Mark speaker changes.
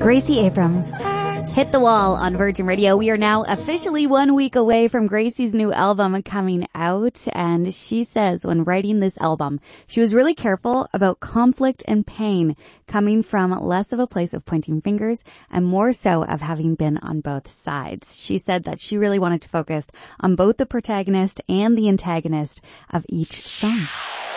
Speaker 1: Gracie Abrams. Hit the Wall on Virgin Radio. We are now officially 1 week away from Gracie's new album coming out, and she says when writing this album, she was really careful about conflict and pain coming from less of a place of pointing fingers and more so of having been on both sides. She said that she really wanted to focus on both the protagonist and the antagonist of each song.